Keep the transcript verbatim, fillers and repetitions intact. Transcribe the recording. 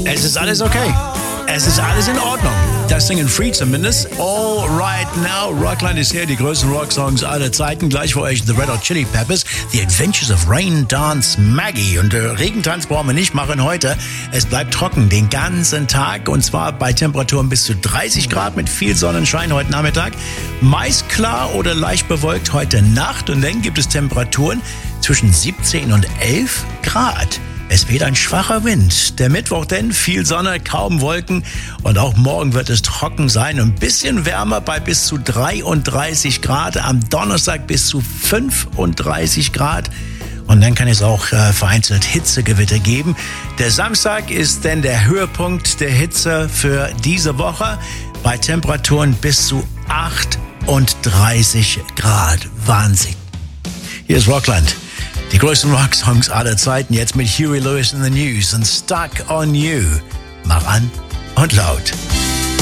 Es ist alles okay. Es ist alles in Ordnung. Das singen Free zumindest. All right now. Rockland ist hier, die größten Rocksongs aller Zeiten. Gleich für euch The Red Hot Chili Peppers, The Adventures of Rain Dance Maggie. Und äh, Regentanz brauchen wir nicht machen heute. Es bleibt trocken den ganzen Tag und zwar bei Temperaturen bis zu dreißig Grad mit viel Sonnenschein heute Nachmittag. Meist klar oder leicht bewölkt heute Nacht und dann gibt es Temperaturen zwischen siebzehn und elf Grad. Es weht ein schwacher Wind. Der Mittwoch denn viel Sonne, kaum Wolken und auch morgen wird es trocken sein und ein bisschen wärmer bei bis zu dreiunddreißig Grad. Am Donnerstag bis zu fünfunddreißig Grad und dann kann es auch äh, vereinzelt Hitzegewitter geben. Der Samstag ist denn der Höhepunkt der Hitze für diese Woche bei Temperaturen bis zu achtunddreißig Grad. Wahnsinn. Hier ist Rockland. Die größten Rocksongs aller Zeiten, jetzt mit Huey Lewis in the News und Stuck on You. Mach an und laut.